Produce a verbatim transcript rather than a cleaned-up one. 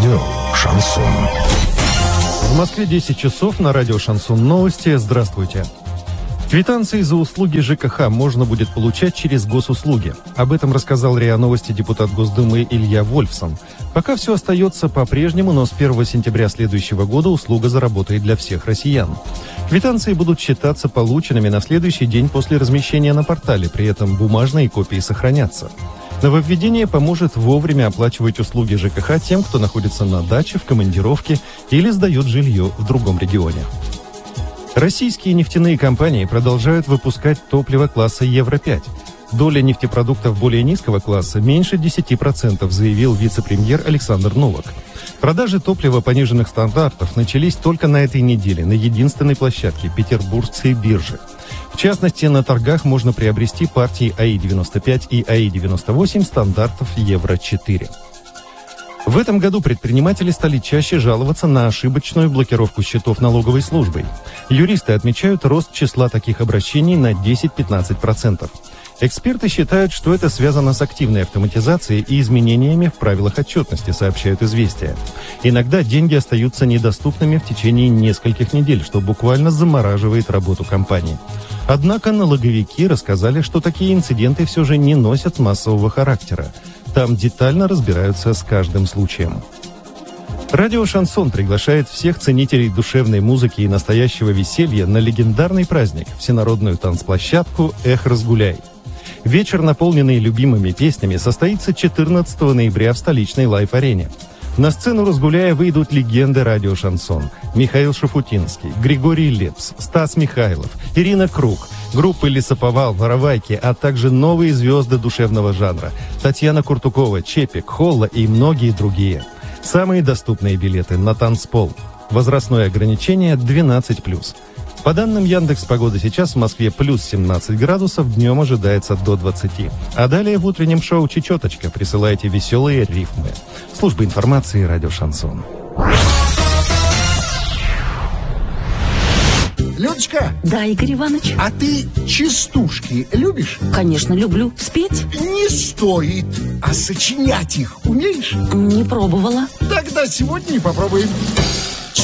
Радио «Шансон». В Москве десять часов, на радио «Шансон» новости. Здравствуйте. Квитанции за услуги ЖКХ можно будет получать через госуслуги. Об этом рассказал РИА Новости депутат Госдумы Илья Вольфсон. Пока все остается по-прежнему, но с первого сентября следующего года услуга заработает для всех россиян. Квитанции будут считаться полученными на следующий день после размещения на портале, при этом бумажные копии сохранятся. Нововведение поможет вовремя оплачивать услуги ЖКХ тем, кто находится на даче, в командировке или сдает жилье в другом регионе. Российские нефтяные компании продолжают выпускать топливо класса Евро пять. Доля нефтепродуктов более низкого класса меньше десяти процентов, заявил вице-премьер Александр Новак. Продажи топлива пониженных стандартов начались только на этой неделе на единственной площадке – Петербургской бирже. В частности, на торгах можно приобрести партии АИ девяносто пять и АИ девяносто восемь стандартов Евро четыре. В этом году предприниматели стали чаще жаловаться на ошибочную блокировку счетов налоговой службой. Юристы отмечают рост числа таких обращений на десять-пятнадцать процентов. Эксперты считают, что это связано с активной автоматизацией и изменениями в правилах отчетности, сообщают «Известия». Иногда деньги остаются недоступными в течение нескольких недель, что буквально замораживает работу компании. Однако налоговики рассказали, что такие инциденты все же не носят массового характера. Там детально разбираются с каждым случаем. Радио «Шансон» приглашает всех ценителей душевной музыки и настоящего веселья на легендарный праздник – всенародную танцплощадку «Эх, разгуляй». Вечер, наполненный любимыми песнями, состоится четырнадцатого ноября в столичной лайв-арене. На сцену «Разгуляя» выйдут легенды радио «Шансон». Михаил Шафутинский, Григорий Лепс, Стас Михайлов, Ирина Круг, группы «Лесоповал», «Воровайки», а также новые звезды душевного жанра – Татьяна Куртукова, Чепик, Холла и многие другие. Самые доступные билеты на танцпол. Возрастное ограничение двенадцать плюс. По данным Яндекс.Погоды, сейчас в Москве плюс семнадцать градусов, днем ожидается до двадцати. А далее в утреннем шоу «Чечеточка» присылайте веселые рифмы. Служба информации «Радио Шансон». Людочка! Да, Игорь Иванович. А ты частушки любишь? Конечно, люблю. Спеть? Не стоит. А сочинять их умеешь? Не пробовала. Тогда сегодня и попробуем.